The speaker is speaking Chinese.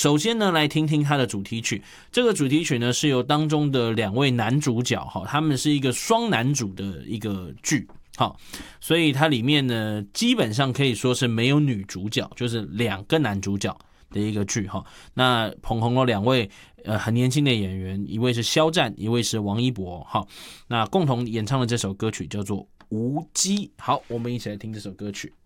首先呢，来听听它的主题曲。这个主题曲呢，是由当中的2位男主角，他们是一个双男主的一个剧。好，所以它里面呢，基本上可以说是没有女主角，就是2个男主角的一个剧哈。那捧红了2位很年轻的演员，一位是肖战，一位是王一博。好，那共同演唱的这首歌曲叫做《无羁》。好，我们一起来听这首歌曲。